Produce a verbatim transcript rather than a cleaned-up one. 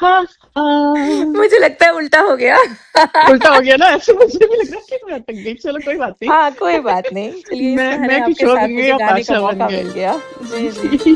हाँ हाँ। मुझे लगता है उल्टा हो गया। उल्टा हो गया ना, ऐसे मुझे भी लग रहा है कि मैं अटक गई। चलो कोई बात नहीं। हाँ कोई बात नहीं, चलिए इस मैं बहाने मैं आपके किशोर साथ गंगे मुझे या गाने का पाशा बन मौका मिल गया। जी जी। गए।